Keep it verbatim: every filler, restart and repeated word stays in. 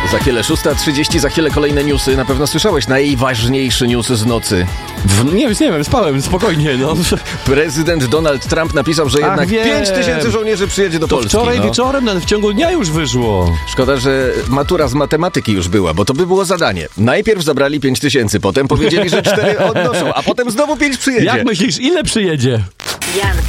Za chwilę szósta trzydzieści, za chwilę kolejne newsy. Na pewno słyszałeś najważniejszy news z nocy. W, nie, nie wiem, spałem, spokojnie. No. Prezydent Donald Trump napisał, że Ach, jednak wiem. pięć tysięcy żołnierzy przyjedzie do To Polski. wczoraj no. wieczorem, nawet w ciągu dnia już wyszło. Szkoda, że matura z matematyki już była, bo to by było zadanie. Najpierw zabrali pięć tysięcy, potem powiedzieli, że cztery odnoszą, a potem znowu pięć przyjedzie. Jak myślisz, ile przyjedzie? Jan